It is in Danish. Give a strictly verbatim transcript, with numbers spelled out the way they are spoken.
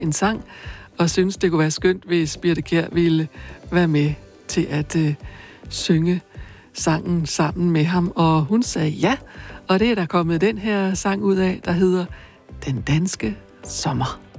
en sang, og synes det kunne være skønt, hvis Birthe Kjær ville være med til at øh, synge sangen sammen med ham. Og hun sagde ja, og det er der kommet den her sang ud af, der hedder Den Danske Sommer.